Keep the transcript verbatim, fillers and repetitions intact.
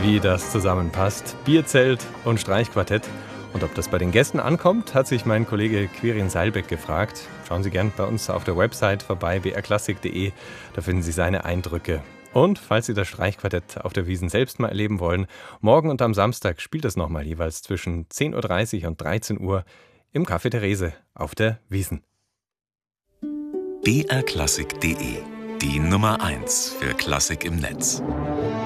wie das zusammenpasst. Bierzelt und Streichquartett. Und ob das bei den Gästen ankommt, hat sich mein Kollege Quirin Seilbeck gefragt. Schauen Sie gern bei uns auf der Website vorbei, b r klassik punkt d e. Da finden Sie seine Eindrücke. Und falls Sie das Streichquartett auf der Wiesn selbst mal erleben wollen, morgen und am Samstag spielt es nochmal jeweils zwischen zehn Uhr dreißig und dreizehn Uhr im Café Therese auf der Wiesn. b r klassik punkt d e, die Nummer eins für Klassik im Netz.